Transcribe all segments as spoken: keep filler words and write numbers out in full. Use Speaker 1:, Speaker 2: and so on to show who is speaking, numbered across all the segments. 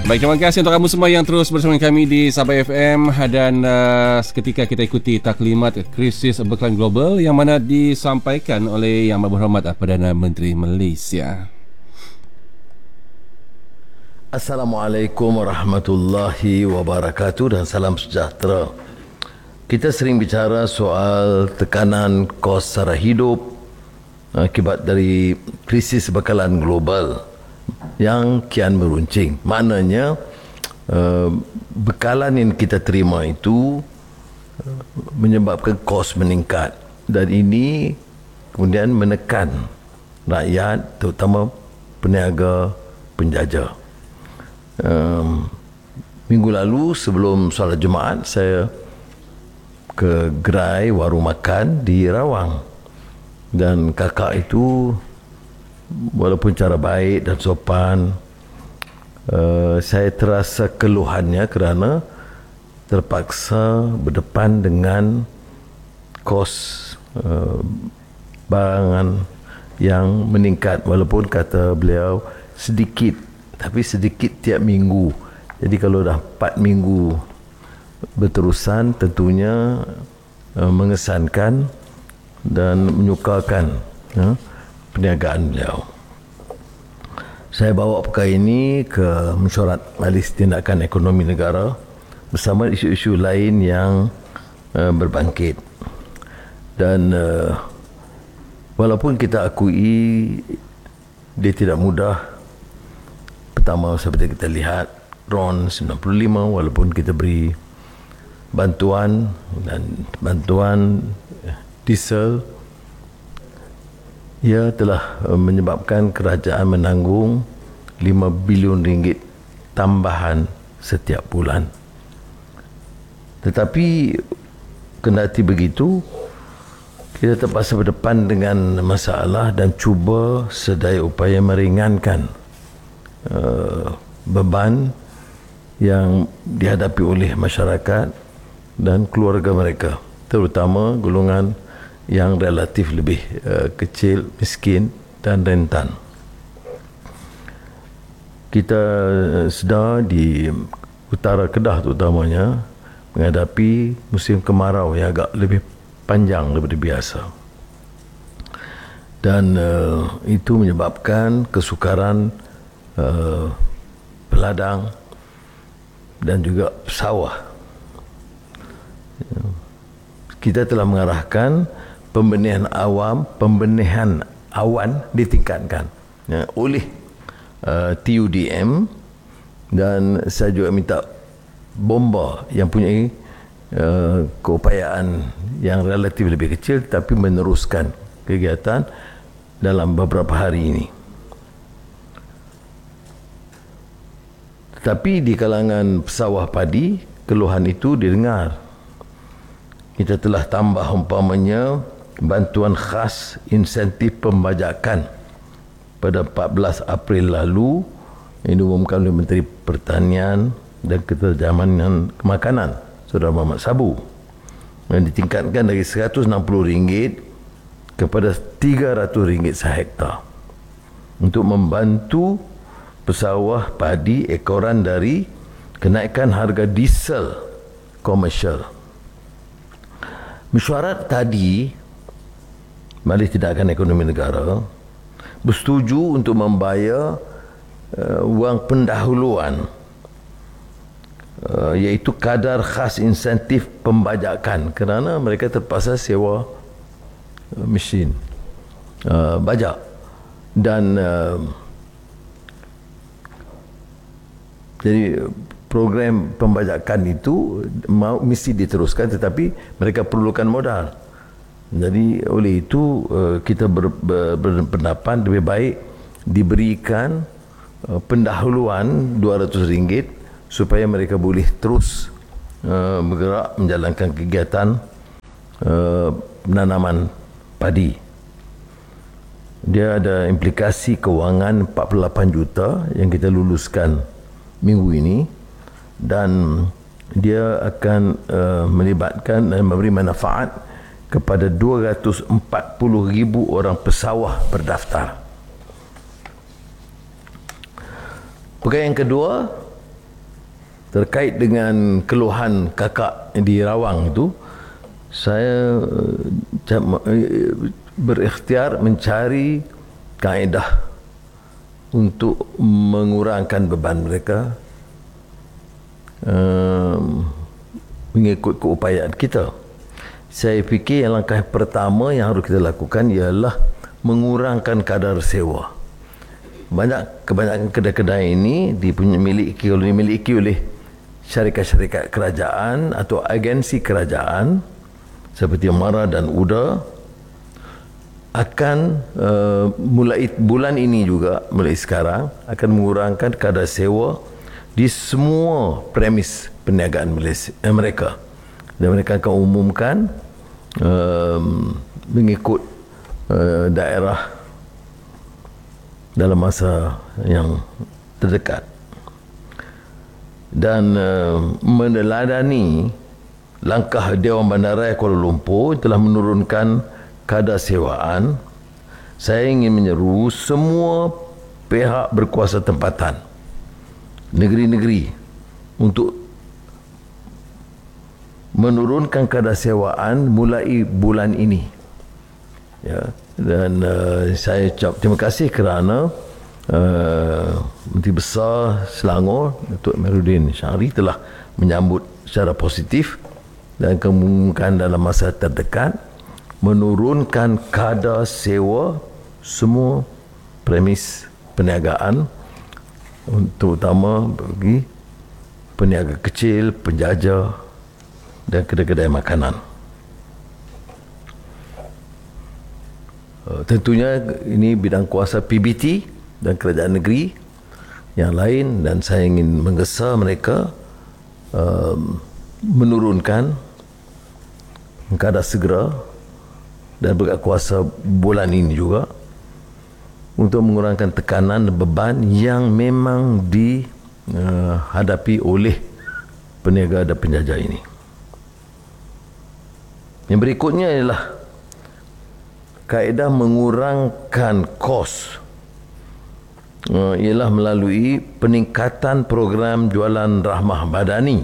Speaker 1: Baik, terima kasih untuk kamu semua yang terus bersama kami di Sabah F M. Dan uh, seketika kita ikuti taklimat krisis bekalan global yang mana disampaikan oleh Yang Berhormat Perdana Menteri Malaysia.
Speaker 2: Assalamualaikum warahmatullahi wabarakatuh dan salam sejahtera. Kita sering bicara soal tekanan kos sara hidup akibat dari krisis bekalan global yang kian meruncing. Maknanya uh, bekalan yang kita terima itu uh, menyebabkan kos meningkat, dan ini kemudian menekan rakyat, terutama peniaga penjajah. Um, minggu lalu sebelum solat Jumaat, saya ke gerai warung makan di Rawang, dan kakak itu walaupun cara baik dan sopan, uh, saya terasa keluhannya kerana terpaksa berdepan dengan kos uh, barangan yang meningkat, walaupun kata beliau sedikit, tapi sedikit tiap minggu. Jadi kalau dah empat minggu berterusan, tentunya uh, mengesankan dan menyukarkan uh, perniagaan beliau. Saya bawa perkara ini ke Mesyuarat Majlis Tindakan Ekonomi Negara bersama isu-isu lain yang uh, berbangkit. Dan uh, walaupun kita akui dia tidak mudah. Pertama, seperti kita lihat RON sembilan puluh lima, walaupun kita beri bantuan dan bantuan diesel, ia telah menyebabkan kerajaan menanggung lima bilion ringgit tambahan setiap bulan. Tetapi kendati begitu, kita terpaksa berdepan dengan masalah dan cuba sedaya upaya meringankan uh, beban yang dihadapi oleh masyarakat dan keluarga mereka, terutama golongan yang relatif lebih uh, kecil, miskin dan rentan. Kita sedar di utara Kedah terutamanya menghadapi musim kemarau yang agak lebih panjang daripada biasa. Dan uh, itu menyebabkan kesukaran uh, peladang dan juga sawah. Kita telah mengarahkan pembenihan awam, pembenihan awan ditingkatkan ya, oleh uh, T U D M, dan saya juga minta bomba yang punya uh, keupayaan yang relatif lebih kecil tapi meneruskan kegiatan dalam beberapa hari ini. Tetapi di kalangan pesawah padi, keluhan itu didengar. Kita telah tambah umpamanya bantuan khas insentif pembajakan pada empat belas April lalu yang diumumkan oleh Menteri Pertanian dan Keterjamanan Kemakanan, Saudara Muhammad Sabu, yang ditingkatkan dari seratus enam puluh ringgit kepada tiga ratus ringgit sehektar untuk membantu pesawah padi ekoran dari kenaikan harga diesel komersial. Mesyuarat tadi, Majlis Tindakan Ekonomi Negara, bersetuju untuk membayar uh, wang pendahuluan, uh, iaitu kadar khas insentif pembajakan, kerana mereka terpaksa sewa uh, mesin uh, bajak. Dan uh, jadi program pembajakan itu mau mesti diteruskan, tetapi mereka perlukan modal. Jadi oleh itu kita ber, ber, berpendapat lebih baik diberikan pendahuluan dua ratus ringgit supaya mereka boleh terus uh, bergerak menjalankan kegiatan uh, penanaman padi. Dia ada implikasi kewangan empat puluh lapan juta yang kita luluskan minggu ini, dan dia akan uh, melibatkan dan memberi manfaat kepada dua ratus empat puluh ribu orang pesawah berdaftar. Perkara yang kedua, terkait dengan keluhan kakak di Rawang itu, saya berikhtiar mencari kaedah untuk mengurangkan beban mereka um, mengikut keupayaan kita. Saya fikir yang langkah pertama yang harus kita lakukan ialah mengurangkan kadar sewa. Banyak kebanyakan kedai-kedai ini dimiliki, dimiliki oleh syarikat-syarikat kerajaan atau agensi kerajaan seperti Mara dan Uda, akan uh, mulai bulan ini juga, mulai sekarang akan mengurangkan kadar sewa di semua premis perniagaan Malaysia, eh, mereka, dan mereka akan umumkan um, mengikut uh, daerah dalam masa yang terdekat. Dan uh, meneladani langkah Dewan Bandaraya Kuala Lumpur telah menurunkan kadar sewaan, saya ingin menyeru semua pihak berkuasa tempatan, negeri-negeri, untuk menurunkan kadar sewaan mulai bulan ini. Ya, dan uh, saya ucap terima kasih kerana uh, Menteri Besar Selangor Datuk Amiruddin Syahri telah menyambut secara positif dan kemungkinan dalam masa terdekat menurunkan kadar sewa semua premis perniagaan, terutama bagi peniaga kecil, penjajah dan kedai-kedai makanan. Tentunya ini bidang kuasa P B T dan kerajaan negeri yang lain, dan saya ingin menggesa mereka um, menurunkan kadar segera dan berkat kuasa bulan ini juga untuk mengurangkan tekanan dan beban yang memang dihadapi uh, oleh peniaga dan penjajah ini. Yang berikutnya ialah kaedah mengurangkan kos, uh, ialah melalui peningkatan program jualan rahmah madani.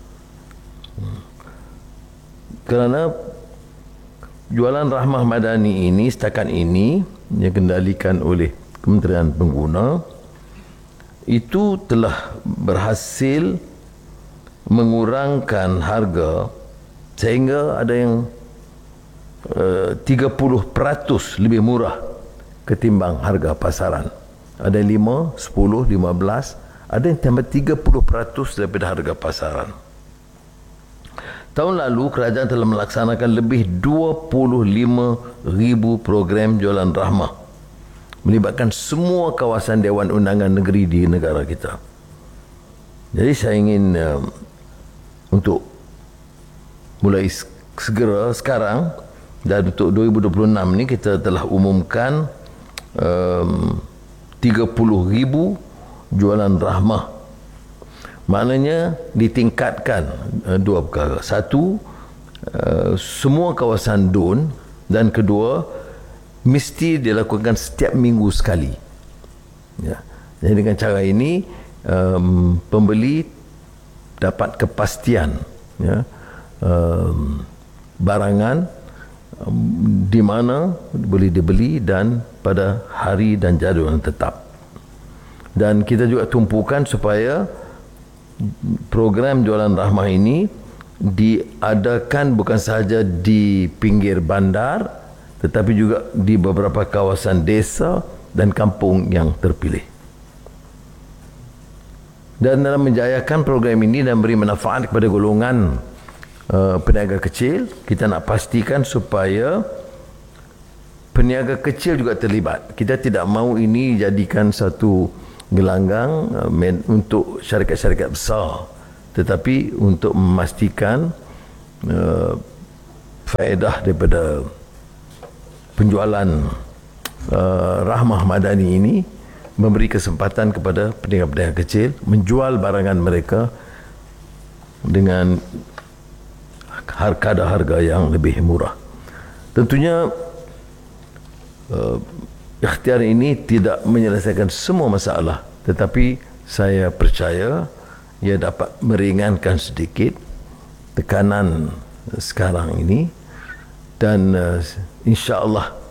Speaker 2: Kerana jualan rahmah madani ini setakat ini yang dikendalikan oleh Kementerian Pengguna itu telah berhasil mengurangkan harga sehingga ada yang uh, tiga puluh peratus lebih murah ketimbang harga pasaran. Ada lima, sepuluh, lima belas, ada yang tambah tiga puluh peratus daripada harga pasaran. Tahun lalu kerajaan telah melaksanakan lebih dua puluh lima ribu program jualan rahmah melibatkan semua kawasan Dewan Undangan Negeri di negara kita. Jadi saya ingin uh, untuk mulai segera sekarang dan untuk dua ribu dua puluh enam ni kita telah umumkan um, tiga puluh ribu jualan rahmah. Maknanya ditingkatkan uh, dua perkara. Satu, uh, semua kawasan D U N, dan kedua, mesti dilakukan setiap minggu sekali. Ya. Jadi dengan cara ini um, pembeli dapat kepastian, ya, um, barangan um, di mana boleh dibeli dan pada hari dan jadual yang tetap. Dan kita juga tumpukan supaya program jualan rahmah ini diadakan bukan sahaja di pinggir bandar tetapi juga di beberapa kawasan desa dan kampung yang terpilih. Dan dalam menjayakan program ini dan beri manfaat kepada golongan uh, peniaga kecil, kita nak pastikan supaya peniaga kecil juga terlibat. Kita tidak mahu ini jadikan satu gelanggang uh, untuk syarikat-syarikat besar, tetapi untuk memastikan uh, faedah daripada penjualan uh, rahmah madani ini memberi kesempatan kepada peniaga-peniaga kecil menjual barangan mereka dengan harga-harga yang lebih murah. Tentunya uh, ikhtiar ini tidak menyelesaikan semua masalah, tetapi saya percaya ia dapat meringankan sedikit tekanan sekarang ini, dan uh, insya-Allah